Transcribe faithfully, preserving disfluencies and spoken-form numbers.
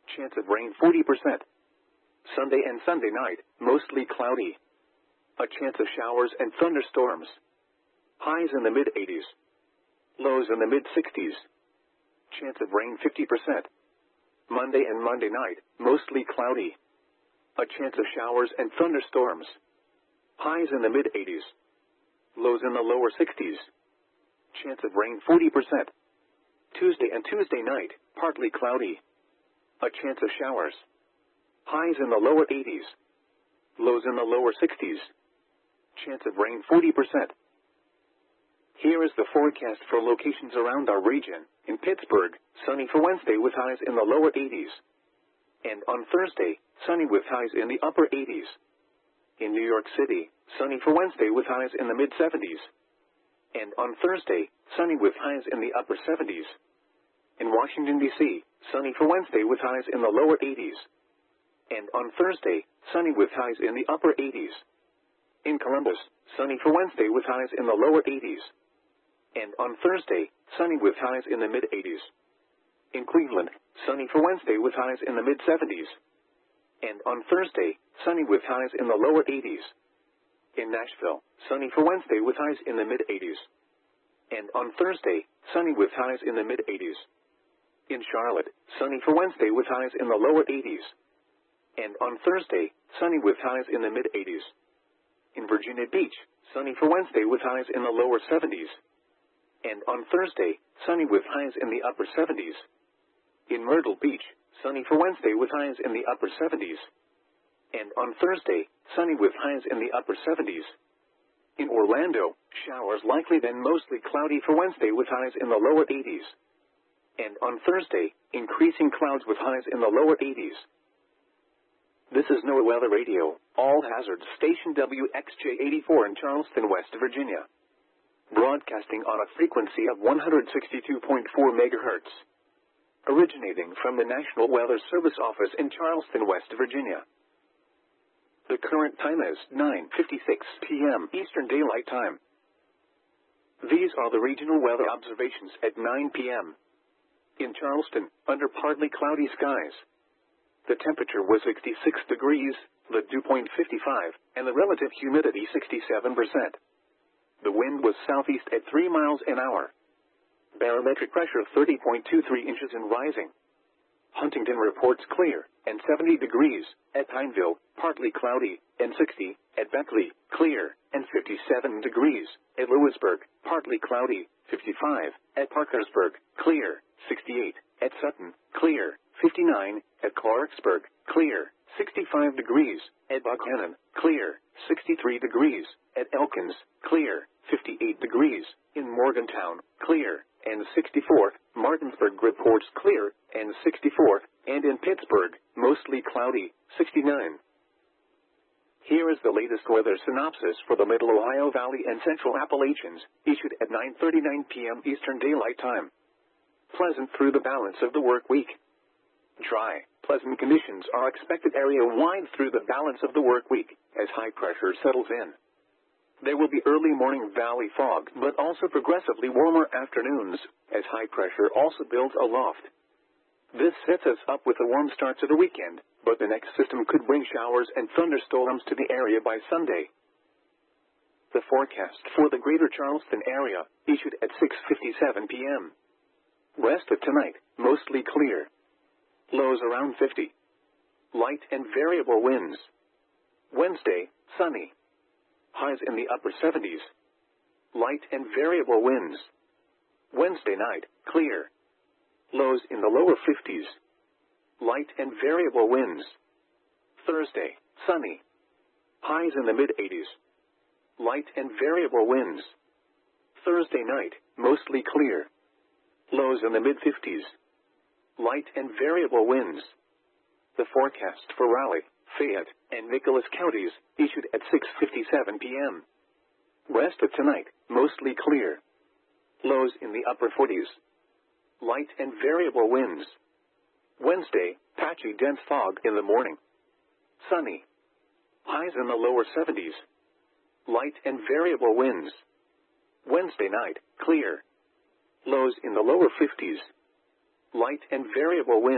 Chance of rain forty percent. Sunday and Sunday night, mostly cloudy. A chance of showers and thunderstorms. Highs in the mid eighties. Lows in the mid sixties. Chance of rain fifty percent. Monday and Monday night, mostly cloudy. A chance of showers and thunderstorms. Highs in the mid eighties. Lows in the lower sixties. Chance of rain forty percent. Tuesday and Tuesday night, partly cloudy. A chance of showers. Highs in the lower eighties. Lows in the lower sixties. Chance of rain forty percent. Here is the forecast for locations around our region. In Pittsburgh, sunny for Wednesday with highs in the lower eighties. And on Thursday, sunny with highs in the upper eighties. In New York City, sunny for Wednesday with highs in the mid seventies. And on Thursday, sunny with highs in the upper seventies. In Washington, D C, sunny for Wednesday with highs in the lower eighties. And on Thursday, sunny with highs in the upper eighties. In Columbus, sunny for Wednesday with highs in the lower eighties. And on Thursday, sunny with highs in the mid eighties. In Cleveland, sunny for Wednesday with highs in the mid seventies. And on Thursday, sunny with highs in the lower eighties. In Nashville, sunny for Wednesday with highs in the mid eighties. And on Thursday, sunny with highs in the mid eighties. In Charlotte, sunny for Wednesday with highs in the lower eighties. And on Thursday, sunny with highs in the mid eighties. In Virginia Beach, sunny for Wednesday with highs in the lower seventies. And on Thursday, sunny with highs in the upper seventies. In Myrtle Beach, sunny for Wednesday with highs in the upper seventies. And on Thursday, sunny with highs in the upper seventies. In Orlando, showers likely then mostly cloudy for Wednesday with highs in the lower eighties. And on Thursday, increasing clouds with highs in the lower eighties. This is NOAA Weather Radio, all hazards station W X J eighty-four in Charleston, West Virginia. Broadcasting on a frequency of one hundred sixty-two point four megahertz. Originating from the National Weather Service Office in Charleston, West Virginia. The current time is nine fifty-six p m Eastern Daylight Time. These are the regional weather observations at nine p m In Charleston, under partly cloudy skies. The temperature was sixty-six degrees, the dew point fifty-five, and the relative humidity sixty-seven percent. The wind was southeast at three miles an hour. Barometric pressure thirty point two three inches and rising. Huntington reports clear, and seventy degrees, at Pineville, partly cloudy, and sixty, at Beckley, clear, and fifty-seven degrees, at Lewisburg, partly cloudy, fifty-five, at Parkersburg, clear, sixty-eight, at Sutton, clear, fifty-nine, at Clarksburg, clear, sixty-five degrees, at Buchanan, clear, sixty-three degrees, at Elkins, clear, fifty-eight degrees, in Morgantown, clear, and sixty-four, Martinsburg reports clear, and sixty-four, and in Pittsburgh, mostly cloudy, sixty-nine. Here is the latest weather synopsis for the Middle Ohio Valley and Central Appalachians, issued at nine thirty-nine p m Eastern Daylight Time. Pleasant through the balance of the work week. Dry, pleasant conditions are expected area-wide through the balance of the work week, as high pressure settles in. There will be early morning valley fog, but also progressively warmer afternoons, as high pressure also builds aloft. This sets us up with a warm start to the weekend, but the next system could bring showers and thunderstorms to the area by Sunday. The forecast for the greater Charleston area, issued at six fifty-seven p m Rest of tonight, mostly clear. Lows around fifty. Light and variable winds. Wednesday, sunny. Highs in the upper seventies. Light and variable winds. Wednesday night, clear. Lows in the lower fifties. Light and variable winds. Thursday, sunny. Highs in the mid eighties. Light and variable winds. Thursday night, mostly clear. Lows in the mid fifties. Light and variable winds. The forecast for Raleigh, Fayette, and Nicholas counties, issued at six fifty-seven p m Rest of tonight, mostly clear. Lows in the upper forties. Light and variable winds. Wednesday, patchy dense fog in the morning. Sunny. Highs in the lower seventies. Light and variable winds. Wednesday night, clear. Lows in the lower fifties. Light and variable winds.